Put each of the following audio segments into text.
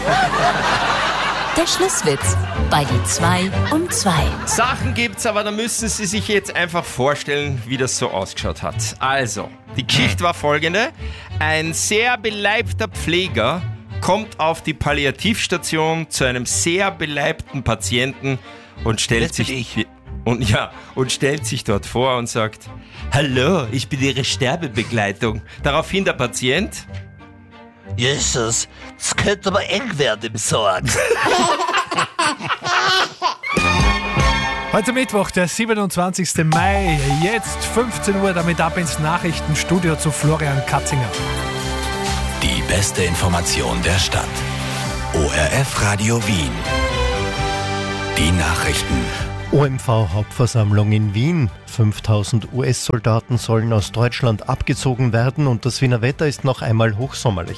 Der Schlusswitz bei die 2 um 2. Sachen gibt's, aber da müssen Sie sich jetzt einfach vorstellen, wie das so ausgeschaut hat. Also, die Geschichte war folgende. Ein sehr beleibter Pfleger kommt auf die Palliativstation zu einem sehr beleibten Patienten und stellt sich dort vor und sagt: Hallo, ich bin Ihre Sterbebegleitung. Daraufhin der Patient: Jesus, es könnte aber eng werden im Sorg. Heute Mittwoch, der 27. Mai, jetzt 15 Uhr, damit ab ins Nachrichtenstudio zu Florian Katzinger. Die beste Information der Stadt. ORF Radio Wien. Die Nachrichten. OMV-Hauptversammlung in Wien. 5000 US-Soldaten sollen aus Deutschland abgezogen werden und das Wiener Wetter ist noch einmal hochsommerlich.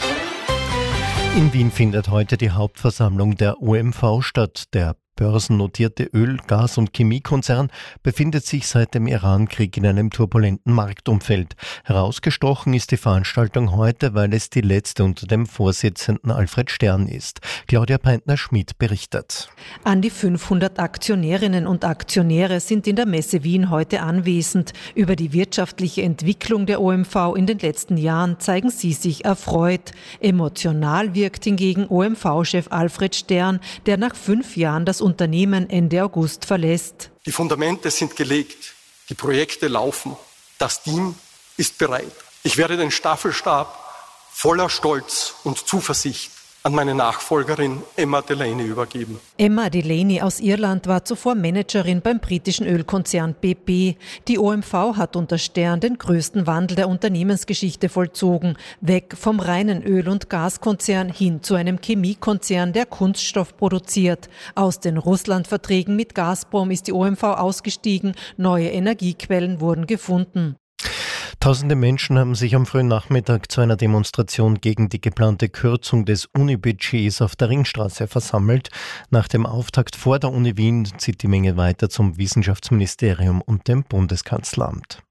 In Wien findet heute die Hauptversammlung der OMV statt. Der börsennotierte Öl-, Gas- und Chemiekonzern befindet sich seit dem Iran-Krieg in einem turbulenten Marktumfeld. Herausgestochen ist die Veranstaltung heute, weil es die letzte unter dem Vorsitzenden Alfred Stern ist. Claudia Peintner-Schmid berichtet. An die 500 Aktionärinnen und Aktionäre sind in der Messe Wien heute anwesend. Über die wirtschaftliche Entwicklung der OMV in den letzten Jahren zeigen sie sich erfreut. Emotional wirkt hingegen OMV-Chef Alfred Stern, der nach 5 Jahren das Unternehmen Ende August verlässt. Die Fundamente sind gelegt, die Projekte laufen, das Team ist bereit. Ich werde den Staffelstab voller Stolz und Zuversicht an meine Nachfolgerin Emma Delaney übergeben. Emma Delaney aus Irland war zuvor Managerin beim britischen Ölkonzern BP. Die OMV hat unter Stern den größten Wandel der Unternehmensgeschichte vollzogen. Weg vom reinen Öl- und Gaskonzern hin zu einem Chemiekonzern, der Kunststoff produziert. Aus den Russlandverträgen mit Gazprom ist die OMV ausgestiegen. Neue Energiequellen wurden gefunden. Tausende Menschen haben sich am frühen Nachmittag zu einer Demonstration gegen die geplante Kürzung des Unibudgets auf der Ringstraße versammelt. Nach dem Auftakt vor der Uni Wien zieht die Menge weiter zum Wissenschaftsministerium und dem Bundeskanzleramt.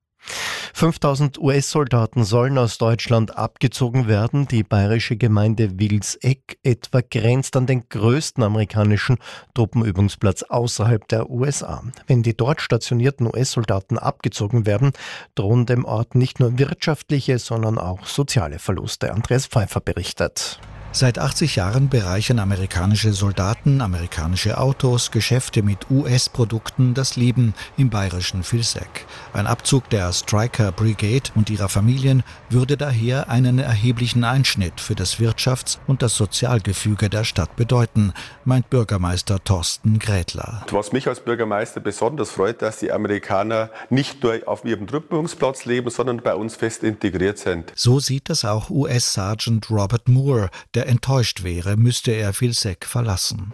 5000 US-Soldaten sollen aus Deutschland abgezogen werden. Die bayerische Gemeinde Wilseck etwa grenzt an den größten amerikanischen Truppenübungsplatz außerhalb der USA. Wenn die dort stationierten US-Soldaten abgezogen werden, drohen dem Ort nicht nur wirtschaftliche, sondern auch soziale Verluste. Andreas Pfeiffer berichtet. Seit 80 Jahren bereichern amerikanische Soldaten, amerikanische Autos, Geschäfte mit US-Produkten das Leben im bayerischen Vilseck. Ein Abzug der Stryker Brigade und ihrer Familien würde daher einen erheblichen Einschnitt für das Wirtschafts- und das Sozialgefüge der Stadt bedeuten, meint Bürgermeister Thorsten Grätler. Was mich als Bürgermeister besonders freut, dass die Amerikaner nicht nur auf ihrem Truppenübungsplatz leben, sondern bei uns fest integriert sind. So sieht das auch US-Sergeant Robert Moore, der enttäuscht wäre, müsste er Vilseck verlassen.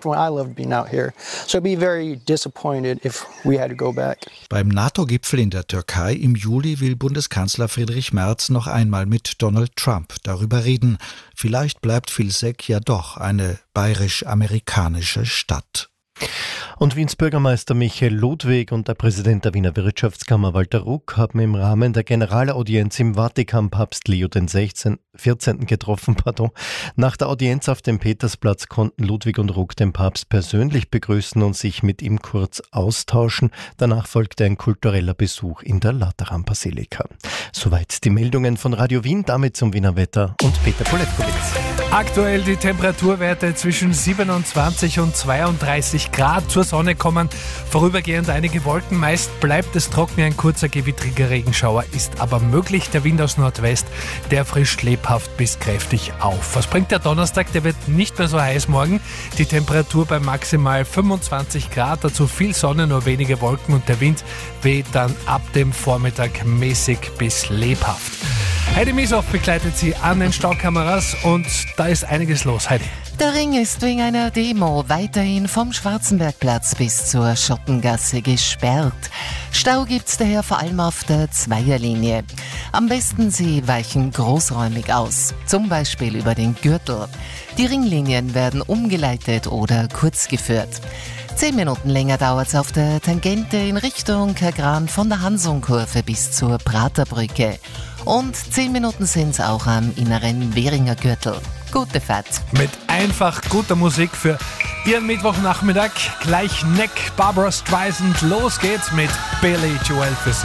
Beim NATO-Gipfel in der Türkei im Juli will Bundeskanzler Friedrich Merz noch einmal mit Donald Trump darüber reden. Vielleicht bleibt Vilseck ja doch eine bayerisch-amerikanische Stadt. Und Wiens Bürgermeister Michael Ludwig und der Präsident der Wiener Wirtschaftskammer Walter Ruck haben im Rahmen der Generalaudienz im Vatikan Papst Leo XIV. getroffen. Nach der Audienz auf dem Petersplatz konnten Ludwig und Ruck den Papst persönlich begrüßen und sich mit ihm kurz austauschen. Danach folgte ein kultureller Besuch in der Lateranbasilika. Soweit die Meldungen von Radio Wien, damit zum Wiener Wetter und Peter Polewkowitz. Aktuell die Temperaturwerte zwischen 27 und 32 Grad. Zur Sonne kommen vorübergehend einige Wolken. Meist bleibt es trocken, ein kurzer gewittriger Regenschauer ist aber möglich. Der Wind aus Nordwest, der frischt lebhaft bis kräftig auf. Was bringt der Donnerstag? Der wird nicht mehr so heiß morgen. Die Temperatur bei maximal 25 Grad, dazu viel Sonne, nur wenige Wolken und der Wind weht dann ab dem Vormittag mäßig bis lebhaft. Heidi Mieshoff begleitet sie an den Staukameras und da ist einiges los. Heidi. Der Ring ist wegen einer Demo weiterhin vom Schwarzenbergplatz bis zur Schottengasse gesperrt. Stau gibt's daher vor allem auf der Zweierlinie. Am besten Sie weichen großräumig aus, zum Beispiel über den Gürtel. Die Ringlinien werden umgeleitet oder kurz geführt. 10 Minuten länger dauert's auf der Tangente in Richtung Kagran von der Hansung-Kurve bis zur Praterbrücke. Und 10 Minuten sind's auch am inneren Währinger Gürtel. Gute Fahrt. Mit einfach guter Musik für Ihren Mittwochnachmittag. Gleich Neck, Barbara Streisand. Los geht's mit Billy Joel für Sie.